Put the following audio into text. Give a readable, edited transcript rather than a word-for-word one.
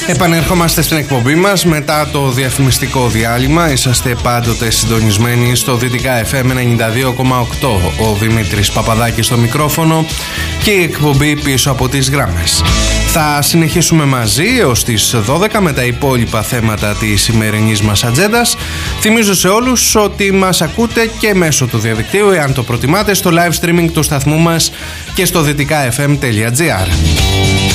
Επανερχόμαστε στην εκπομπή μας μετά το διαφημιστικό διάλειμμα. Είσαστε πάντοτε συντονισμένοι στο Δυτικά FM 92,8. Ο Δημήτρης Παπαδάκης στο μικρόφωνο και η εκπομπή πίσω από τις γράμμες. Θα συνεχίσουμε μαζί έως τις 12 με τα υπόλοιπα θέματα της σημερινής μας ατζέντας. Θυμίζω σε όλους ότι μας ακούτε και μέσω του διαδικτύου, εάν το προτιμάτε, στο live streaming του σταθμού μας και στο δυτικafm.gr.